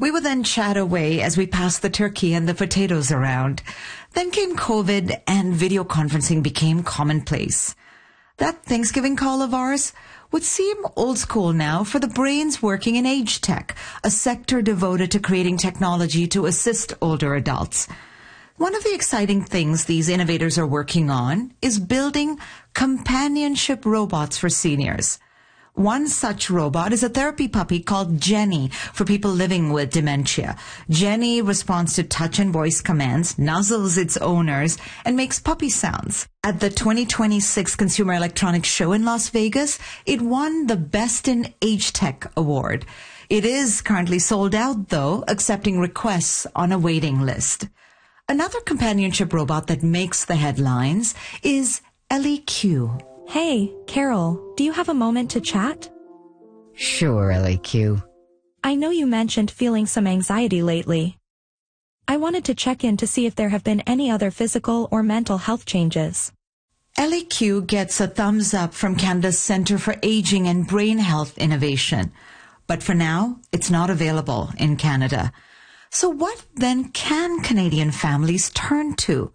We would then chat away as we passed the turkey and the potatoes around. Then came COVID and video conferencing became commonplace. That Thanksgiving call of ours would seem old school now for the brains working in age tech, a sector devoted to creating technology to assist older adults. One of the exciting things these innovators are working on is building companionship robots for seniors. One such robot is a therapy puppy called Jenny for people living with dementia. Jenny responds to touch and voice commands, nuzzles its owners, and makes puppy sounds. At the 2026 Consumer Electronics Show in Las Vegas, it won the Best in Age Tech award. It is currently sold out, though, accepting requests on a waiting list. Another companionship robot that makes the headlines is Ellie Q. Hey, Carol, do you have a moment to chat? Sure, LAQ. I know you mentioned feeling some anxiety lately. I wanted to check in to see if there have been any other physical or mental health changes. Ellie Q gets a thumbs up from Canada's Centre for Aging and Brain Health Innovation. But for now, it's not available in Canada. So what then can Canadian families turn to?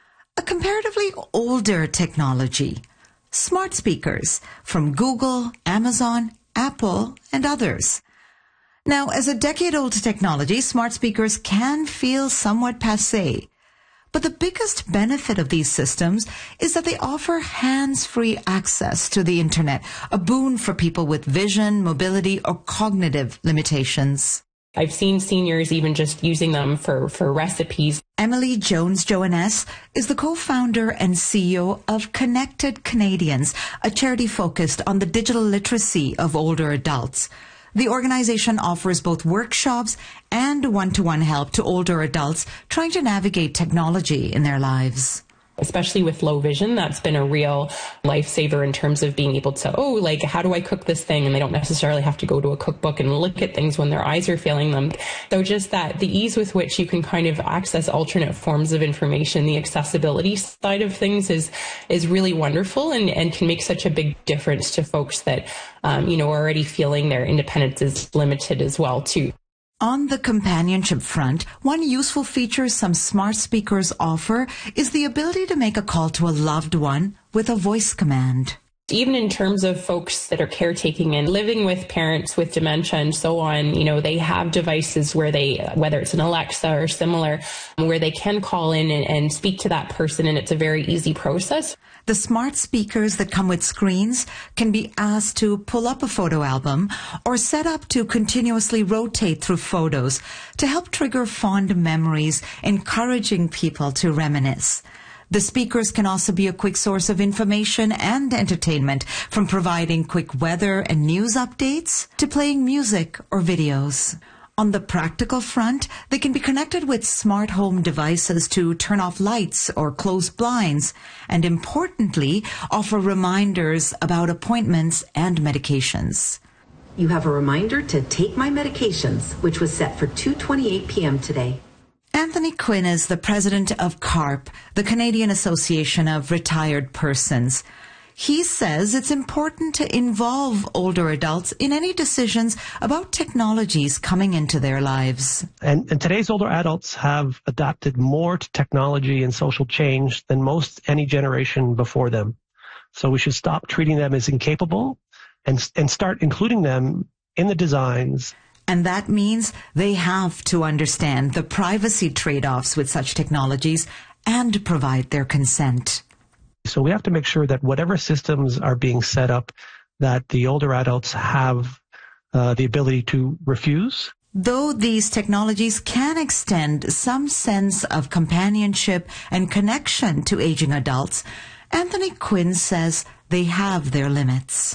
A comparatively older technology. Smart speakers from Google, Amazon, Apple, and others. Now, as a decade-old technology, smart speakers can feel somewhat passé. But the biggest benefit of these systems is that they offer hands-free access to the internet, a boon for people with vision, mobility, or cognitive limitations. I've seen seniors even just using them for recipes. Emily Jones-Joannès is the co-founder and CEO of Connected Canadians, a charity focused on the digital literacy of older adults. The organization offers both workshops and one-to-one help to older adults trying to navigate technology in their lives. Especially with low vision, that's been a real lifesaver in terms of being able to, how do I cook this thing? And they don't necessarily have to go to a cookbook and look at things when their eyes are failing them. So just that, the ease with which you can kind of access alternate forms of information, the accessibility side of things is really wonderful and can make such a big difference to folks that, are already feeling their independence is limited as well, too. On the companionship front, one useful feature some smart speakers offer is the ability to make a call to a loved one with a voice command. Even in terms of folks that are caretaking and living with parents with dementia and so on, they have devices where whether it's an Alexa or similar, where they can call in and speak to that person, and it's a very easy process. The smart speakers that come with screens can be asked to pull up a photo album or set up to continuously rotate through photos to help trigger fond memories, encouraging people to reminisce. The speakers can also be a quick source of information and entertainment, from providing quick weather and news updates to playing music or videos. On the practical front, they can be connected with smart home devices to turn off lights or close blinds, and importantly, offer reminders about appointments and medications. You have a reminder to take my medications, which was set for 2:28 p.m. today. Anthony Quinn is the president of CARP, the Canadian Association of Retired Persons. He says it's important to involve older adults in any decisions about technologies coming into their lives. And today's older adults have adapted more to technology and social change than most any generation before them. So we should stop treating them as incapable and start including them in the designs. And that means they have to understand the privacy trade-offs with such technologies and provide their consent. So we have to make sure that whatever systems are being set up, that the older adults have the ability to refuse. Though these technologies can extend some sense of companionship and connection to aging adults, Anthony Quinn says they have their limits.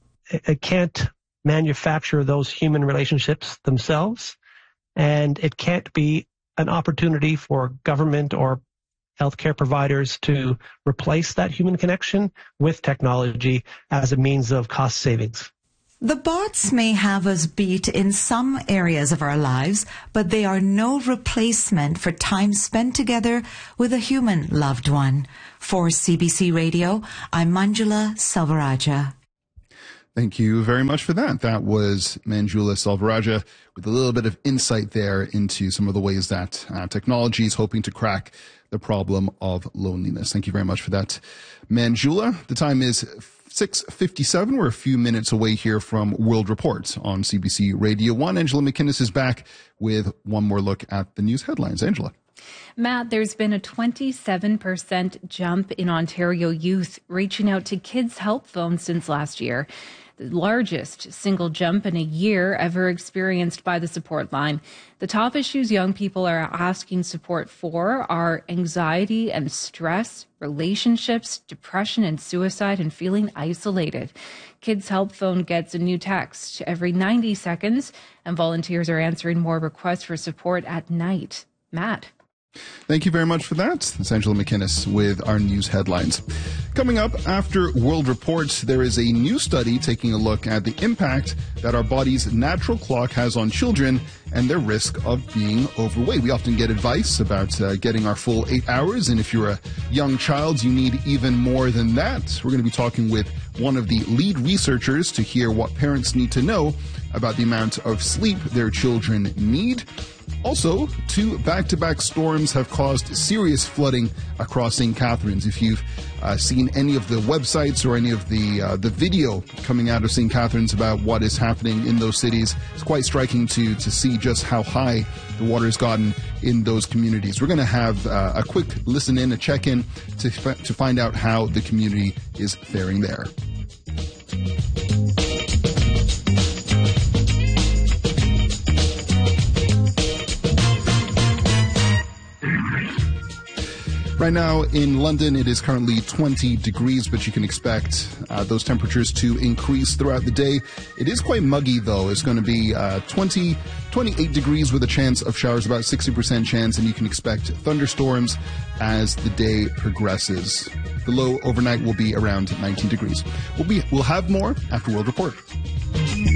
It can't manufacture those human relationships themselves, and it can't be an opportunity for government or healthcare providers to replace that human connection with technology as a means of cost savings. The bots may have us beat in some areas of our lives, but they are no replacement for time spent together with a human loved one. For CBC Radio, I'm Manjula Selvarajah. Thank you very much for that. That was Manjula Selvarajah with a little bit of insight there into some of the ways that technology is hoping to crack the problem of loneliness. Thank you very much for that, Manjula. The time is 6:57. We're a few minutes away here from World Report on CBC Radio 1. Angela McInnes is back with one more look at the news headlines. Angela. Matt, there's been a 27% jump in Ontario youth reaching out to Kids Help Phone since last year. The largest single jump in a year ever experienced by the support line. The top issues young people are asking support for are anxiety and stress, relationships, depression and suicide, and feeling isolated. Kids Help Phone gets a new text every 90 seconds, and volunteers are answering more requests for support at night. Matt. Thank you very much for that. That's Angela McInnes with our news headlines. Coming up after World Report, there is a new study taking a look at the impact that our body's natural clock has on children and their risk of being overweight. We often get advice about getting our full 8 hours, and if you're a young child, you need even more than that. We're going to be talking with one of the lead researchers to hear what parents need to know about the amount of sleep their children need. Also, 2 back-to-back storms have caused serious flooding across St. Catharines. If you've seen any of the websites or any of the video coming out of St. Catharines about what is happening in those cities, it's quite striking to see just how high the water has gotten in those communities. We're going to have a quick listen-in, a check-in to find out how the community is faring there. Right now in London, it is currently 20 degrees, but you can expect those temperatures to increase throughout the day. It is quite muggy, though. It's going to be 28 degrees with a chance of showers, about 60% chance, and you can expect thunderstorms as the day progresses. The low overnight will be around 19 degrees. We'll have more after World Report.